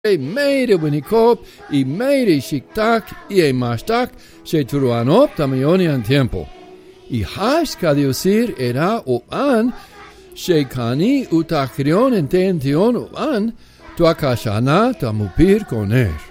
meire winikop y meire shiktak y mashtak sheturuanop tamionian tiempo. Y hash kadiosir era oan shekani utakrion entention oan tuakashana tamupir koner.